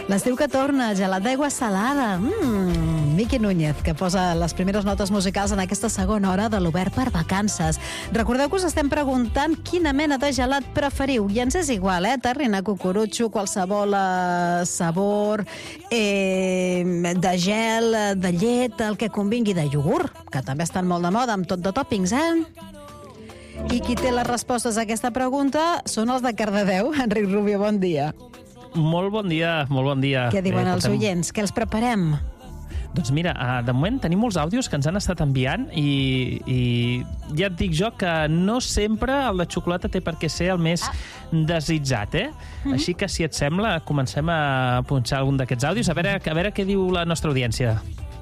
L'estiu que torna, gelat d'aigua salada. Miqui Núñez, que posa les primeres notes musicals en aquesta segona hora de l'Obert per Vacances. Recordeu que us estem preguntant quina mena de gelat preferiu. I ens és igual, terrina, cucurutxo, qualsevol sabor, de gel, de llet, el que convingui, de iogurt, que també estan molt de moda, amb tot de tòpings, I qui té les respostes a aquesta pregunta són els de Cardedeu. Enric Rubio, bon dia. Molt bon dia, molt bon dia. Què diuen els oients? Què els preparem? Doncs mira, de moment tenim molts àudios que ens han estat enviant i ja et dic jo que no sempre el de xocolata té per què ser el més desitjat, Així que, si et sembla, comencem a punxar algun d'aquests àudios, a veure què diu la nostra audiència.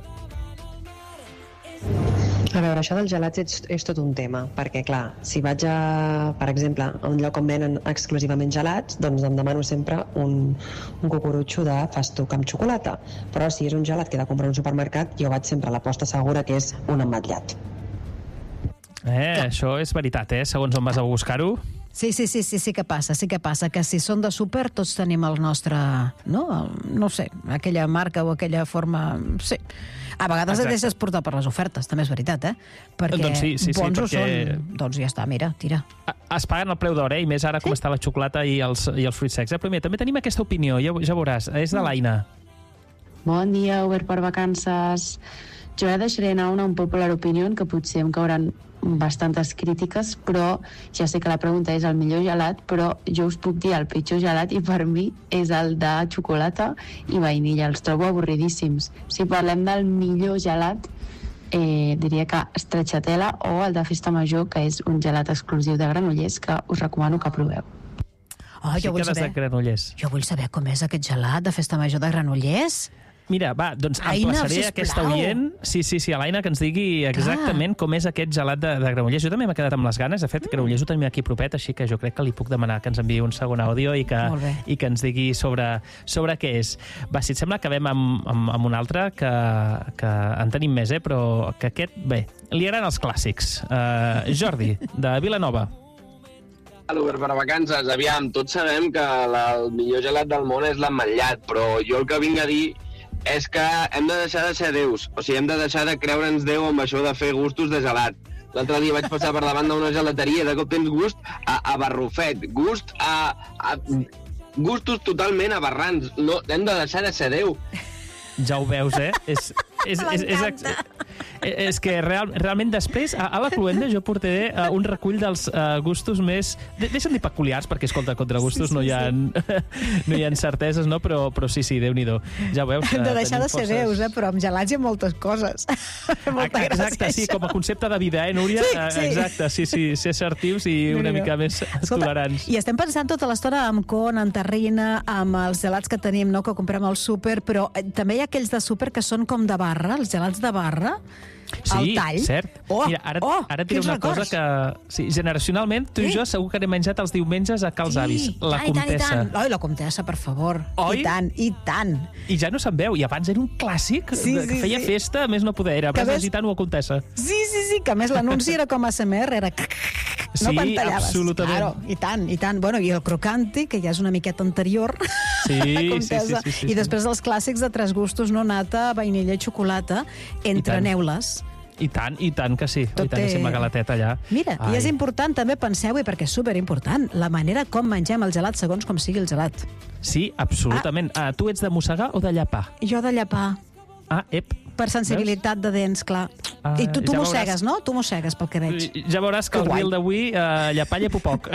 A veure, això dels gelats és tot un tema, perquè, clar, si vaig per exemple, a un lloc on venen exclusivament gelats, doncs em demano sempre un cucurutxo de festuc amb xocolata. Però si és un gelat que he de comprar un supermercat, jo vaig sempre a l'aposta segura, que és un ametllat. Això és veritat, segons on vas a buscar-ho. Sí que passa, que si són de súper tots tenim el nostre, no sé, aquella marca o aquella forma, sí. A vegades et deixes portar per les ofertes, també és veritat, perquè doncs sí, bons ho perquè... són, doncs ja està, mira, tira. Es paguen el preu d'or, i més ara com està la xocolata i els fruits secs. Però mira, també tenim aquesta opinió, ja veuràs, és de l'Aina. Bon dia, Obert per Vacances. Jo ja deixaré anar una popular opinion, que potser em cauran bastantes crítiques, però ja sé que la pregunta és el millor gelat, però jo us puc dir el pitjor gelat, i per mi és el de xocolata i vainilla. Els trobo avorridíssims. Si parlem del millor gelat, diria que Stracciatella o el de Festa Major, que és un gelat exclusiu de Granollers, que us recomano que proveu. Jo vull saber com és aquest gelat de Festa Major de Granollers. Mira, va, doncs emplaçaré aquesta oient, a l'Aina, que ens digui exactament com és aquest gelat de Granollers. Jo també m'he quedat amb les ganes. De fet, Granollers ho tenim aquí propet, així que jo crec que li puc demanar que ens enviï un segon àudio i que ens digui sobre què és. Va, si et sembla, acabem amb un altre, que en tenim més, però que aquest, bé, li agraden els clàssics. Jordi, de Vilanova. A l'Obert per Vacances, aviam, tots sabem que el millor gelat del món és l'ametllat, però jo el que vinc a dir és que hem de deixar de ser déus. O sigui, hem de deixar de creure'ns Déu amb això de fer gustos de gelat. L'altre dia vaig passar per davant d'una gelateria i de cop tens gust a barrufet, gust a gustos totalment aberrants. No, hem de deixar de ser Déu. Ja ho veus, És que realment després, a la Cluenda, jo portaré un recull dels gustos més... Deixa'm dir peculiars, perquè, escolta, contra gustos no hi ha certeses, no? Però sí, Déu-n'hi-do. Ja ho veus. Hem de deixar de ser déus, però amb gelats hi ha moltes coses. Exacte, sí, com a concepte de vida, Núria? Exacte, sí, ser assertius i una mica més tolerants. I estem pensant tota l'estona en con, en terrina, amb els gelats que tenim, que comprem al súper, però també hi ha aquells de súper que són com de barra, els gelats de barra, al tall. Sí, cert. Mira, ara et diré una cosa que... Sí, generacionalment, tu i jo segur que n'hem menjat els diumenges a Cals Avis. La Comtessa. Oi, la Comtessa, per favor. Oi? I tant. I ja no se'n veu. I abans era un clàssic que feia festa, a més no poder. Era Brasa Gitano o Comtessa. Sí, que a més l'anunci era com ASMR, era... No pantallaves. Absolutament. Claro, i tant. Bueno, i el crocanti, que ja és una miqueta anterior. Sí. I després els clàssics de tres gustos, nata, vainilla i xocolata, entreneu-les. I tant que sí. I tant que sí, amb la galateta allà. Mira, i és important, també penseu-hi, perquè és superimportant, la manera com mengem el gelat segons com sigui el gelat. Sí, absolutament. Tu ets de mossegar o de llapar? Jo de llapar. Per sensibilitat de dents, clar. I tu mossegues, no? Tu mossegues, pel que veig. Ja veuràs que el reel d'avui llapar llepo poc.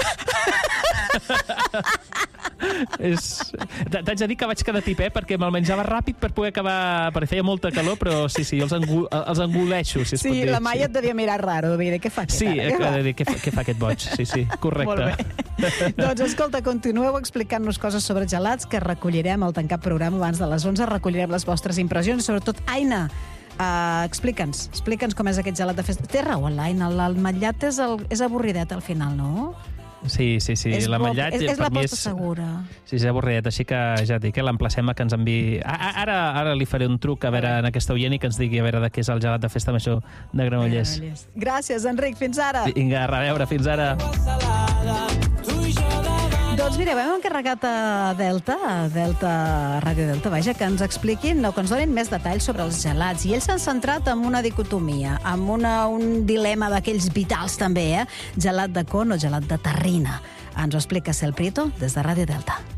T'haig de dir que vaig quedar tip, perquè me'l menjava ràpid per poder acabar, perquè feia molta calor, però sí, els engoleixo, si es pot dir. Sí, la Maia et devia mirar raro, devia dir, què fa aquest? Sí, què fa aquest boig, sí, correcte. Molt bé. Doncs escolta, continueu explicant-nos coses sobre gelats que recollirem al tancar programa abans de les 11, recollirem les vostres impressions, sobretot, Aina, explica'ns com és aquest gelat de festa. Té raó, l'Aina, l'ametllat és avorridet al final, no? Sí, l'ametllat és l'aposta segura. Sí, és avorridet, així que ja et dic, l'emplacem a que ens enviï... Ara li faré un truc a veure en aquesta oient i que ens digui a veure de què és el gelat de Festa Major de Granollers. Gràcies, Enric, fins ara. Vinga, a reveure, fins ara. Doncs mira, hem encarregat a Delta, Ràdio Delta, vaja, que ens expliquin o que ens donin més detalls sobre els gelats. I ells s'han centrat en una dicotomia, en un dilema d'aquells vitals també, gelat de con o gelat de terrina. Ens ho explica Cel Prieto des de Ràdio Delta.